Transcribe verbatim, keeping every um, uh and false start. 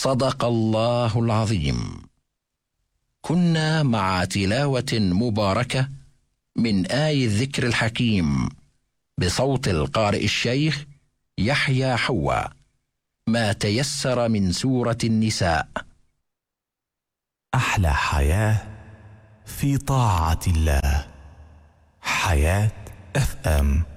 صدق الله العظيم. كنا مع تلاوة مباركة من آي الذكر الحكيم بصوت القارئ الشيخ يحيى حوا، ما تيسر من سورة النساء. أحلى حياة في طاعة الله. حياة اف ام.